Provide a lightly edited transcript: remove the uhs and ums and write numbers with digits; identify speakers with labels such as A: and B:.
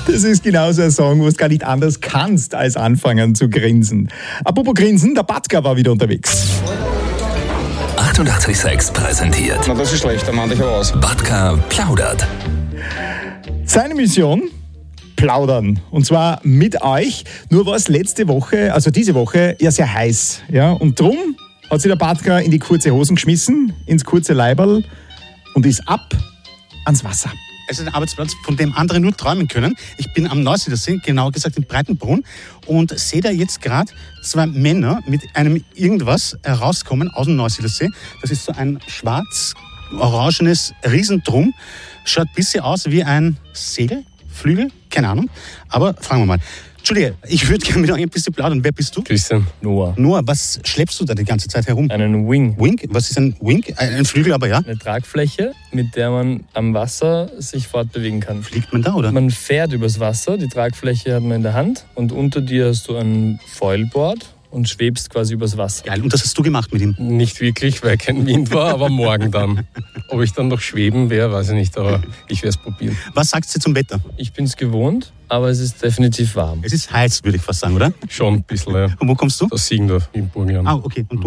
A: Das ist genauso ein Song, wo du gar nicht anders kannst, als anfangen zu grinsen. Apropos Grinsen, der Batka war wieder unterwegs.
B: 886 präsentiert.
C: Na, das ist schlecht, da mach ich aber aus.
B: Batka plaudert.
A: Seine Mission? Plaudern. Und zwar mit euch. Nur war es diese Woche, ja sehr heiß. Ja? Und drum hat sich der Batka in die kurze Hosen geschmissen, ins kurze Leiberl und ist ab ans Wasser.
D: Es ist ein Arbeitsplatz, von dem andere nur träumen können. Ich bin am Neusiedlersee, genauer gesagt in Breitenbrunn, und sehe da jetzt gerade zwei Männer mit einem irgendwas herauskommen aus dem Neusiedlersee. Das ist so ein schwarz-orangenes Riesendrum. Schaut ein bisschen aus wie ein Segelflügel, keine Ahnung. Aber fragen wir mal. Entschuldige, ich würde gerne mit euch ein bisschen plaudern. Wer bist du?
E: Christian. Noah.
D: Noah, was schleppst du da die ganze Zeit herum?
E: Einen Wing.
D: Wing? Was ist ein Wing? Ein Flügel, aber ja.
E: Eine Tragfläche, mit der man am Wasser sich fortbewegen kann.
D: Fliegt man da, oder?
E: Man fährt übers Wasser, die Tragfläche hat man in der Hand und unter dir hast du ein Foilboard und schwebst quasi übers Wasser.
D: Geil, und das hast du gemacht mit ihm?
E: Nicht wirklich, weil kein Wind war, aber morgen dann. Ob ich dann noch schweben wäre, weiß ich nicht, aber ich werde es probieren.
D: Was sagst du zum Wetter?
E: Ich bin es gewohnt, aber es ist definitiv warm.
D: Es ist heiß, würde ich fast sagen, oder?
E: Schon ein bisschen, ja.
D: Und wo kommst du?
E: Das Siegendorf in Burgenland.
D: Ah, okay. Und du?